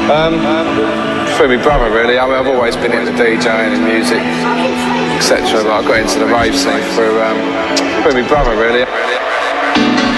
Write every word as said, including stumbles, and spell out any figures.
Um, through my brother, really. I mean, I've always been into DJing and music, et cetera. But I got into the rave scene through, um, through my brother, really.